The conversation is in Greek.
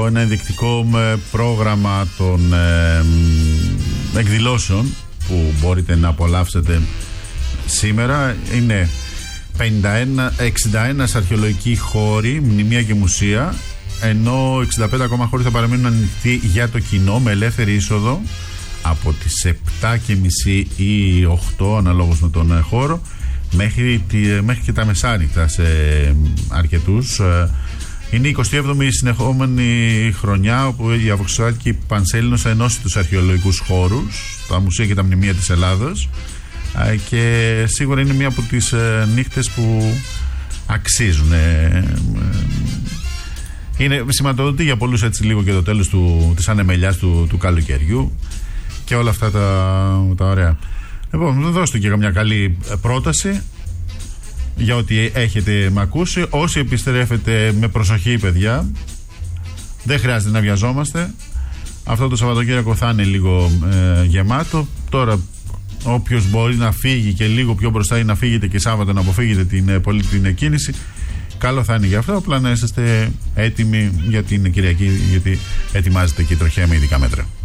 ένα ενδεικτικό πρόγραμμα των εκδηλώσεων που μπορείτε να απολαύσετε σήμερα. Είναι 61 αρχαιολογικοί χώροι, μνημεία και μουσεία, ενώ 65 ακόμα χώροι θα παραμείνουν ανοιχτοί για το κοινό με ελεύθερη είσοδο από τις 7:30 ή 8 αναλόγως με τον χώρο μέχρι και τα μεσάνυχτα σε αρκετούς. Είναι η 27η συνεχόμενη χρονιά όπου η Αβοξιωτική Πανσέλινος θα ενώσει τους αρχαιολογικούς χώρους, τα μουσεία και τα μνημεία της Ελλάδος, και σίγουρα είναι μία από τις νύχτες που αξίζουν. Είναι σηματοδοτή για πολλούς έτσι λίγο και το τέλος της ανεμελιάς του καλοκαιριού και όλα αυτά τα ωραία. Λοιπόν, δώστε και μια καλή πρόταση για ό,τι έχετε με ακούσει. Όσοι επιστρέφετε με προσοχή, παιδιά, δεν χρειάζεται να βιαζόμαστε. Αυτό το Σαββατοκύριακο θα είναι λίγο γεμάτο. Τώρα όποιος μπορεί να φύγει και λίγο πιο μπροστά ή να φύγετε και Σάββατο να αποφύγετε την κίνηση, καλό θα είναι για αυτό. Απλά να είσαστε έτοιμοι για την Κυριακή, γιατί ετοιμάζεται και η τροχέα με ειδικά μέτρα.